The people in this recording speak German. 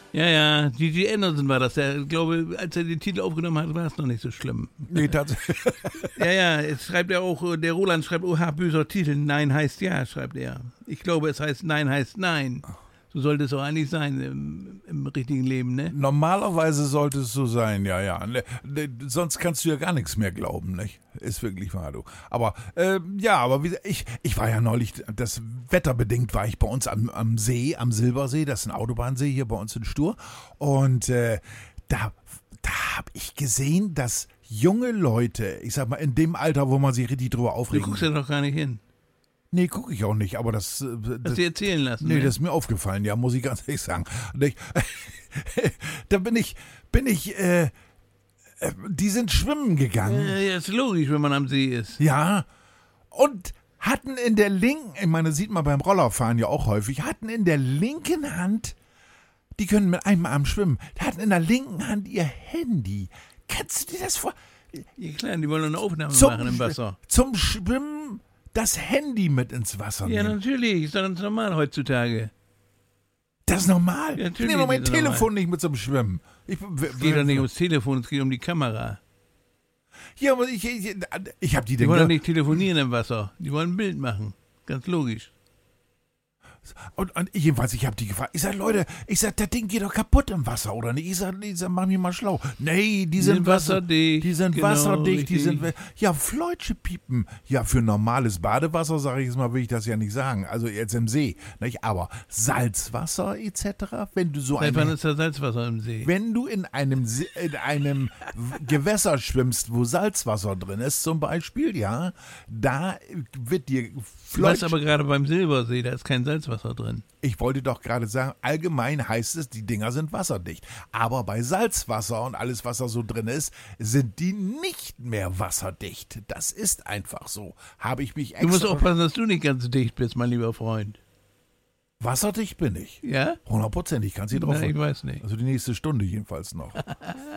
Ja, Gigi Anderson war das. Ich glaube, als er den Titel aufgenommen hat, war es noch nicht so schlimm. Nee, tatsächlich. Ja, jetzt schreibt er auch, der Roland schreibt, oha, böser Titel, Nein heißt Ja, schreibt er. Ich glaube, es heißt Nein heißt Nein. So sollte es auch eigentlich sein im richtigen Leben, ne? Normalerweise sollte es so sein, ja. Sonst kannst du ja gar nichts mehr glauben, nicht? Ist wirklich wahr, du. Aber, aber ich war ja neulich, das wetterbedingt war ich bei uns am See, am Silbersee, das ist ein Autobahnsee hier bei uns in Stur. Und da habe ich gesehen, dass junge Leute, ich sag mal, in dem Alter, wo man sich richtig drüber aufregt. Du guckst ja doch gar nicht hin. Nee, gucke ich auch nicht, aber das... Hast du erzählen lassen? Nee, ne? das ist mir aufgefallen, ja, muss ich ganz ehrlich sagen. Und da bin ich, die sind schwimmen gegangen. Ja, ist logisch, wenn man am See ist. Ja, und hatten in der linken, ich meine, sieht man beim Rollerfahren ja auch häufig, hatten in der linken Hand, die können mit einem Arm schwimmen, hatten in der linken Hand ihr Handy. Kannst du dir das vor... Ja klar, die wollen eine Aufnahme machen im Wasser. Zum Schwimmen das Handy mit ins Wasser nehmen. Ja, natürlich, ist doch ganz normal heutzutage. Das ist normal. Ja, ich nehme mein Telefon nicht mit zum Schwimmen. Es geht doch nicht ums Telefon, es geht um die Kamera. Ja, aber ich habe die Die wollen doch nicht telefonieren im Wasser. Die wollen ein Bild machen. Ganz logisch. Und jedenfalls, ich habe die gefragt. Ich sag, Leute, das Ding geht doch kaputt im Wasser, oder nicht? Ich sag, mach mich mal schlau. Nee, die sind wasserdicht. Die sind genau, wasserdicht, richtig. ja, Fleutsche piepen. Ja, für normales Badewasser, sage ich jetzt mal, will ich das ja nicht sagen. Also jetzt im See, nicht? Aber Salzwasser etc., wenn du so Seit wann ist da Salzwasser im See? Wenn du in einem Gewässer schwimmst, wo Salzwasser drin ist, zum Beispiel, ja, da wird dir Du weißt aber gerade beim Silbersee, da ist kein Salzwasser drin. Ich wollte doch gerade sagen, allgemein heißt es, die Dinger sind wasserdicht. Aber bei Salzwasser und alles, was da so drin ist, sind die nicht mehr wasserdicht. Das ist einfach so. Habe ich mich extra... Du musst aufpassen, dass du nicht ganz dicht bist, mein lieber Freund. Wasserdicht bin ich. Ja? 100%, kannst du drauf. Na, ich weiß nicht. Also die nächste Stunde jedenfalls noch.